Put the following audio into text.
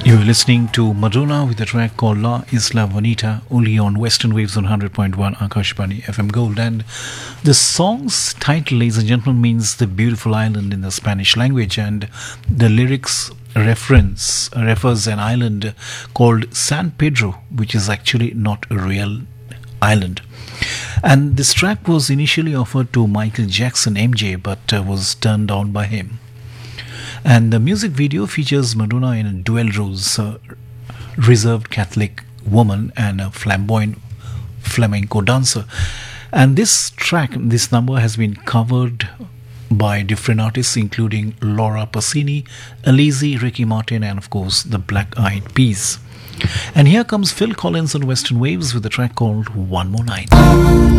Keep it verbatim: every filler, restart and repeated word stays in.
You're listening to Madonna with a track called La Isla Bonita, only on Western Waves on one hundred point one Akashvani F M Gold. And the song's title, ladies and gentlemen, means the beautiful island in the Spanish language, and the lyrics reference refers an island called San Pedro, which is actually not a real island. And this track was initially offered to Michael Jackson, M J, but uh, was turned down by him. And the music video features Madonna in a dual roles, a reserved Catholic woman and a flamboyant flamenco dancer. And this track, this number has been covered by different artists including Laura Pausini, Alizée, Ricky Martin, and of course the Black Eyed Peas. And here comes Phil Collins on Western Waves with a track called One More Night.